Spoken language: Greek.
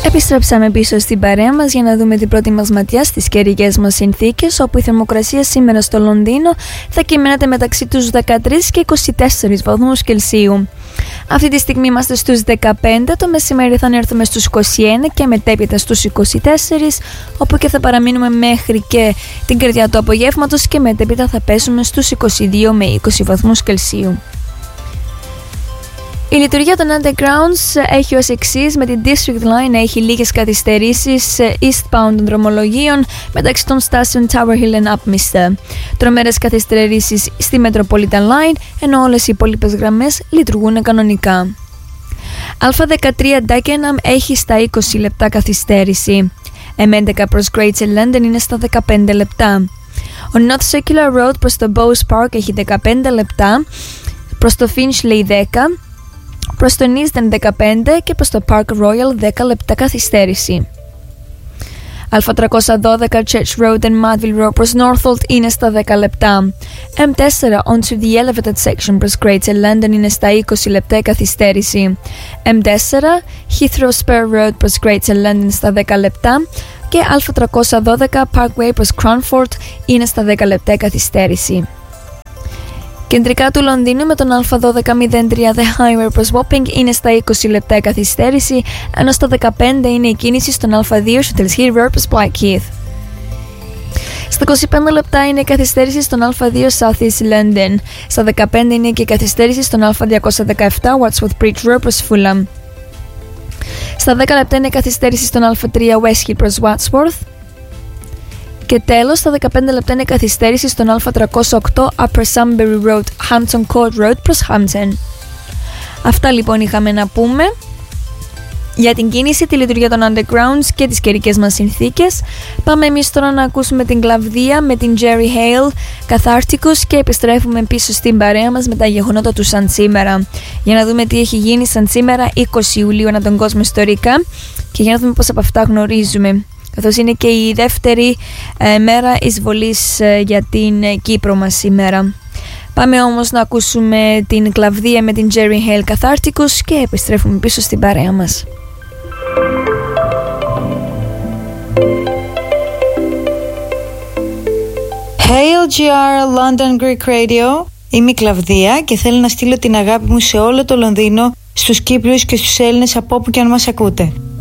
Επιστρέψαμε πίσω στην παρέα μας για να δούμε την πρώτη μας ματιά στις καιρικές μας συνθήκες, όπου η θερμοκρασία σήμερα στο Λονδίνο θα κυμαίνεται μεταξύ τους 13 και 24 βαθμούς Κελσίου. Αυτή τη στιγμή είμαστε στους 15, το μεσημέρι θα έρθουμε στους 21 και μετέπειτα στους 24, όπου και θα παραμείνουμε μέχρι και την καρδιά του απογεύματος και μετέπειτα θα πέσουμε στους 22 με 20 βαθμούς Κελσίου. Η λειτουργία των Undergrounds έχει ως εξής: με την District Line να έχει λίγες καθυστερήσεις eastbound των δρομολογίων μεταξύ των στάσεων Tower Hill and Upminster. Τρομερές καθυστερήσεις στη Metropolitan Line, ενώ όλες οι υπόλοιπες γραμμές λειτουργούν κανονικά. Α13 Dagenham έχει στα 20 λεπτά καθυστέρηση. M11 προς Greater London είναι στα 15 λεπτά. Ο North Circular Road προς το Bowes Park έχει 15 λεπτά, προς το Finchley 10, προς τον Easton 15 και προς το Park Royal 10 λεπτά καθυστέρηση. Α312 Church Road and Madville Road προς Northolt είναι στα 10 λεπτά. M4 onto the elevated section προς Greater London είναι στα 20 λεπτά καθυστέρηση. M4 Heathrow Spur Road προς Greater London στα 10 λεπτά και Α312 Parkway προς Cranford είναι στα 10 λεπτά καθυστέρηση. Κεντρικά του Λονδίνου με τον Α1203 The Highway προς Wapping είναι στα 20 λεπτά καθυστέρηση, ενώ στα 15 είναι η κίνηση στον Α2 Shuttles Hill Road προς Blackheath. Στα 25 λεπτά είναι η καθυστέρηση στον Α2 South East London. Στα 15 είναι και η καθυστέρηση στον Α217 Wadsworth Bridge Road προς Fulham. Στα 10 λεπτά είναι η καθυστέρηση στον Α3 West Hill προς Wadsworth. Και τέλος, στα 15 λεπτά είναι καθυστέρηση στον Α308 Upper Sunbury Road, Hampton Court Road προς Hampton. Αυτά λοιπόν είχαμε να πούμε για την κίνηση, τη λειτουργία των Undergrounds και τις καιρικές μας συνθήκες. Πάμε εμείς τώρα να ακούσουμε την Κλαβδία με την Jerry Hale, Καθάρτικους, και επιστρέφουμε πίσω στην παρέα μας με τα γεγονότα του σαν σήμερα. Για να δούμε τι έχει γίνει σαν σήμερα 20 Ιουλίου ανά τον κόσμο ιστορικά και για να δούμε πώς από αυτά γνωρίζουμε, καθώς είναι και η δεύτερη μέρα εισβολής για την Κύπρο μας σήμερα. Πάμε όμως να ακούσουμε την Κλαβδία με την Jerry Hale, Καθάρτικους, και επιστρέφουμε πίσω στην παρέα μας. Hail GR London Greek Radio. Είμαι η Κλαβδία και θέλω να στείλω την αγάπη μου σε όλο το Λονδίνο, στους Κύπριους και στους Έλληνες από όπου και αν μας ακούτε.